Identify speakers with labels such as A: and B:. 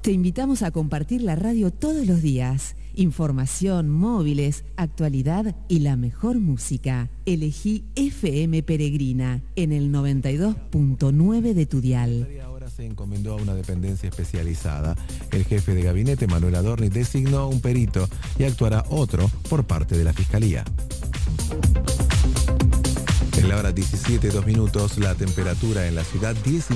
A: Te invitamos a compartir la radio todos los días. Información, móviles, actualidad y la mejor música. Elegí FM Peregrina en el 92.9 de tu dial.
B: Ahora se encomendó a una dependencia especializada. El jefe de gabinete, Manuel Adorni, designó un perito y actuará otro por parte de la Fiscalía. En la hora 17:02, la temperatura en la ciudad 19.